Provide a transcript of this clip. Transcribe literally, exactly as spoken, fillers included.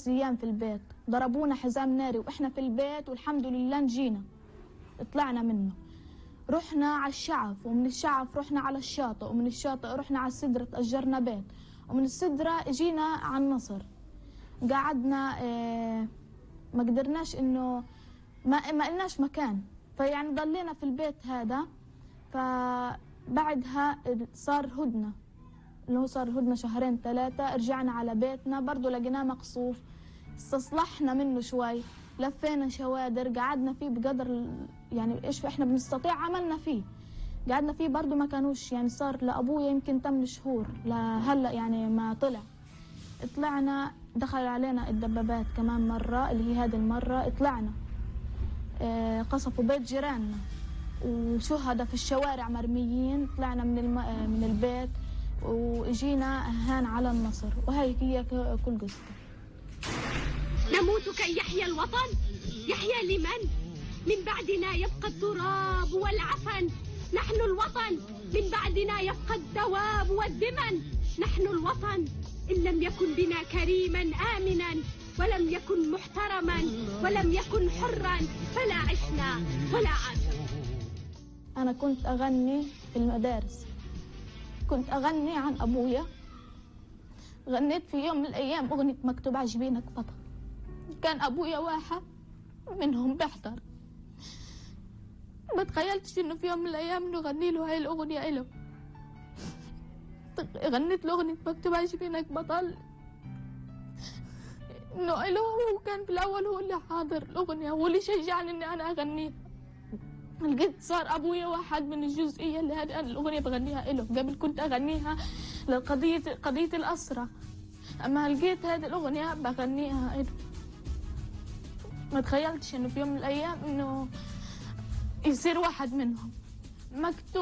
خمس أيام في البيت، ضربونا حزام ناري وإحنا في البيت، والحمد لله نجينا طلعنا منه. رحنا على الشعف، ومن الشعف رحنا على الشاطئ، ومن الشاطئ رحنا على السدرة تأجرنا بيت، ومن السدرة اجينا على النصر. قعدنا اه ما قدرناش انه ما ما لناش مكان، فيعني ضلينا في البيت هذا. فبعدها صار هدنة، اللي هو صار هدنة شهرين ثلاثة، رجعنا على بيتنا برضو لقيناه مقصوف، استصلحنا منه شوي، لفينا شوادر قعدنا فيه بقدر يعني ايش احنا بنستطيع عملنا فيه، قعدنا فيه برضو ما كانوش يعني، صار لأبويا يمكن ثمان شهور لهلا يعني ما طلع. طلعنا دخل علينا الدبابات كمان مرة، اللي هي هذه المرة طلعنا اه قصفوا بيت جيراننا، وشهداء في الشوارع مرميين. طلعنا من الم... من البيت واجينا هان على النصر، وهي هي كل قصتي. نموت كي يحيى الوطن، يحيى لمن؟ من بعدنا يبقى التراب والعفن، نحن الوطن، من بعدنا يبقى الدواب والدمن، نحن الوطن. إن لم يكن بنا كريما آمنا، ولم يكن محترما، ولم يكن حرا، فلا عشنا ولا عاشنا. أنا كنت أغني في المدارس، كنت أغني عن أبويا. غنيت في يوم من الأيام أغنية مكتوب عجبينك بطل، كان أبويا واحد منهم بيحضر. ما تخيلتش إنه في يوم من الأيام إنه غني له هاي الأغنية إله. غنيت له أغنية مكتوب عجبينك بطل إنه إله، وكان في الأول هو اللي حاضر الأغنية، هو اللي شجعني إني أنا أغنيها. لقيت صار أبويا واحد من الجزئية اللي هذه الأغنية بغنيها إله. قبل كنت أغنيها للقضية قضية الأسرة، أما لقيت هذه الأغنية بغنيها إله. ما تخيلتش إنه في يوم من الأيام إنه يصير واحد منهم. مكتوب